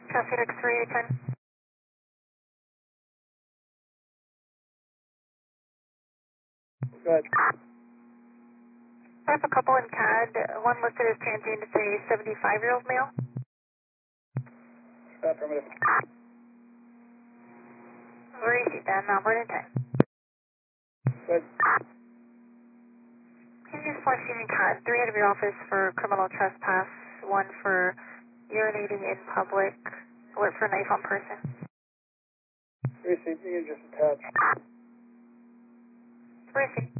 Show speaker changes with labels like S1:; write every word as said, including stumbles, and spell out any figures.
S1: Traffic three eight ten.
S2: Good.
S1: I have a couple in C A D. One listed as transient. It's a seventy-five-year-old male.
S2: Affirmative.
S1: Where is he then? Number and ten.
S2: Good.
S1: Can you just want to see me C A D? Three out of your office for criminal trespass. One for urinating in public. Alert for knife on person.
S2: Received. You can just attach.
S1: Where is he?